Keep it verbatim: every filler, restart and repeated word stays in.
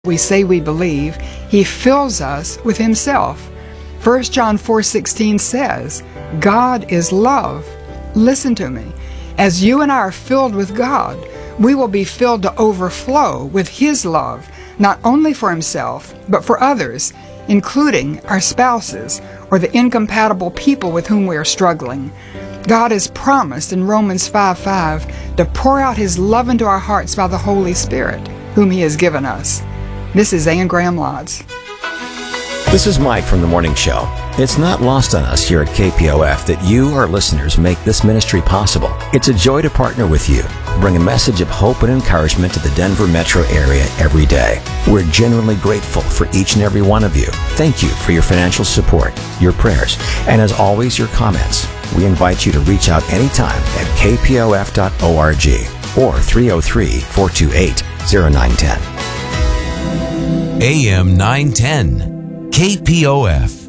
we say we believe, He fills us with Himself. First John four sixteen says, God is love. Listen to me. As you and I are filled with God, we will be filled to overflow with His love, not only for Himself, but for others, including our spouses or the incompatible people with whom we are struggling. God has promised in Romans five five to pour out His love into our hearts by the Holy Spirit, whom He has given us. This is Anne Graham Lotz. This is Mike from The Morning Show. It's not lost on us here at K P O F that you, our listeners, make this ministry possible. It's a joy to partner with you, bring a message of hope and encouragement to the Denver metro area every day. We're genuinely grateful for each and every one of you. Thank you for your financial support, your prayers, and as always, your comments. We invite you to reach out anytime at k p o f dot org or three oh three, four two eight, oh nine one oh. A M nine ten, K P O F.